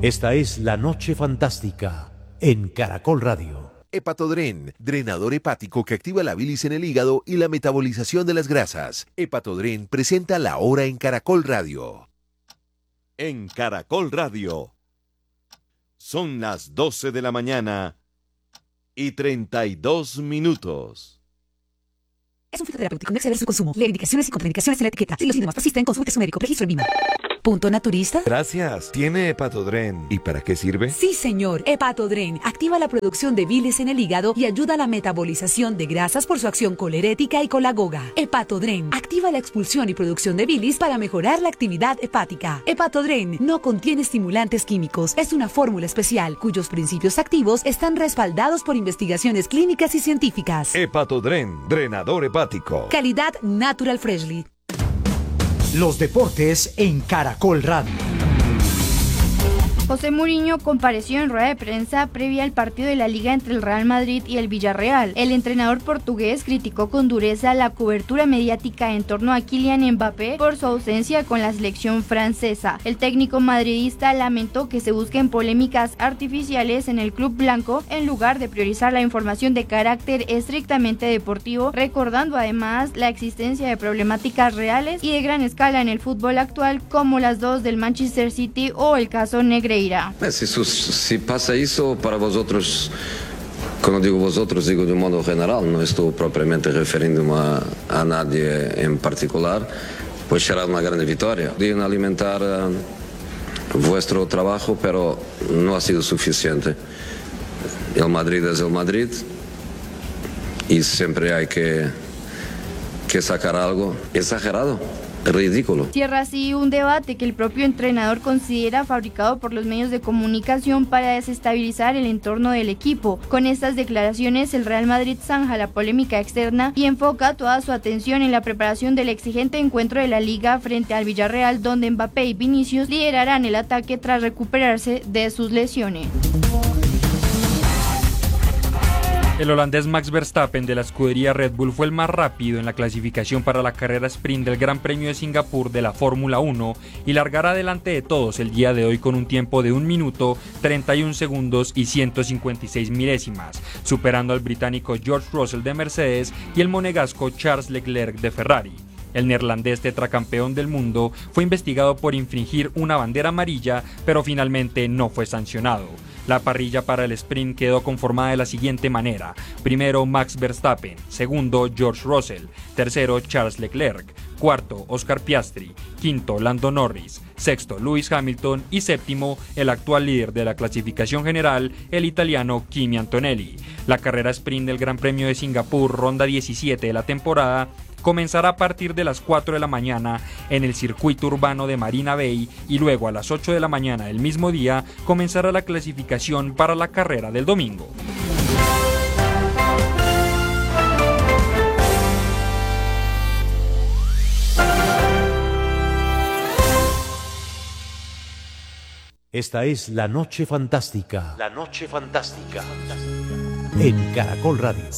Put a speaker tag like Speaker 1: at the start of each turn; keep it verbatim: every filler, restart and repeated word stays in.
Speaker 1: Esta es La Noche Fantástica en Caracol Radio.
Speaker 2: Hepatodren, drenador hepático que activa la bilis en el hígado y la metabolización de las grasas. Hepatodren presenta La Hora en Caracol Radio.
Speaker 3: En Caracol Radio. Son las doce de la mañana y treinta y dos minutos.
Speaker 4: Es un fitoterapéutico, no exceder su consumo. Leer indicaciones y contraindicaciones en la etiqueta. Si los síntomas persisten, consulte su médico. Registro en Vima. ¿Punto naturista?
Speaker 5: Gracias. ¿Tiene Hepatodren? ¿Y para qué sirve?
Speaker 4: Sí, señor. Hepatodren activa la producción de bilis en el hígado y ayuda a la metabolización de grasas por su acción colerética y colagoga. Hepatodren activa la expulsión y producción de bilis para mejorar la actividad hepática. Hepatodren no contiene estimulantes químicos. Es una fórmula especial cuyos principios activos están respaldados por investigaciones clínicas y científicas.
Speaker 5: Hepatodren, drenador hepático.
Speaker 4: Calidad Natural Freshly.
Speaker 1: Los deportes en Caracol Radio.
Speaker 6: José Mourinho compareció en rueda de prensa previa al partido de la Liga entre el Real Madrid y el Villarreal. El entrenador portugués criticó con dureza la cobertura mediática en torno a Kylian Mbappé por su ausencia con la selección francesa. El técnico madridista lamentó que se busquen polémicas artificiales en el club blanco en lugar de priorizar la información de carácter estrictamente deportivo, recordando además la existencia de problemáticas reales y de gran escala en el fútbol actual, como las dos del Manchester City o el caso Negreira.
Speaker 7: Se, se pasa eso para vosotros, cuando digo vosotros digo de modo general, no estoy propiamente refiriéndome a, a nadie en particular, pues será una gran victoria. Pueden alimentar uh, vuestro trabajo, pero no ha sido suficiente. El Madrid es el Madrid y siempre hay que, que sacar algo exagerado. Ridículo.
Speaker 6: Cierra así un debate que el propio entrenador considera fabricado por los medios de comunicación para desestabilizar el entorno del equipo. Con estas declaraciones, el Real Madrid zanja la polémica externa y enfoca toda su atención en la preparación del exigente encuentro de la Liga frente al Villarreal, donde Mbappé y Vinicius liderarán el ataque tras recuperarse de sus lesiones.
Speaker 8: El holandés Max Verstappen de la escudería Red Bull fue el más rápido en la clasificación para la carrera sprint del Gran Premio de Singapur de la Fórmula uno y largará delante de todos el día de hoy con un tiempo de un minuto, treinta y un segundos y ciento cincuenta y seis milésimas, superando al británico George Russell de Mercedes y el monegasco Charles Leclerc de Ferrari. El neerlandés tetracampeón del mundo fue investigado por infringir una bandera amarilla, pero finalmente no fue sancionado. La parrilla para el sprint quedó conformada de la siguiente manera: primero Max Verstappen, segundo George Russell, tercero Charles Leclerc, cuarto Oscar Piastri, quinto Lando Norris, sexto Lewis Hamilton y séptimo el actual líder de la clasificación general, el italiano Kimi Antonelli. La carrera sprint del Gran Premio de Singapur, ronda diecisiete de la temporada, comenzará a partir de las cuatro de la mañana en el circuito urbano de Marina Bay y luego a las ocho de la mañana del mismo día comenzará la clasificación para la carrera del domingo.
Speaker 1: Esta es La Noche Fantástica.
Speaker 2: La Noche Fantástica.
Speaker 1: En Caracol Radio.